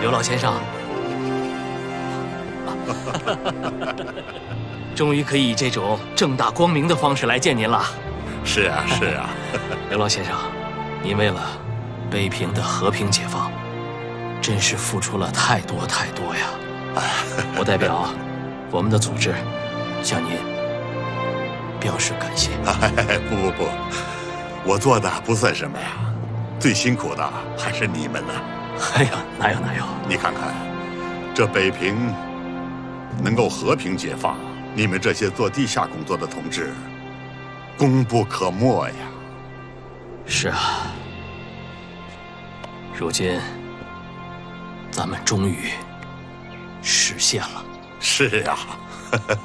刘老先生，终于可以以这种正大光明的方式来见您了。 是啊，是啊。 刘老先生，您为了北平的和平解放，真是付出了太多太多呀！我代表我们的组织向您表示感谢。 不，我做的不算什么呀，最辛苦的还是你们呢。 哎呀，哪有？ 你看看，这北平能够和平解放，你们这些做地下工作的同志，功不可没呀。 是啊，如今咱们终于实现了。 是呀。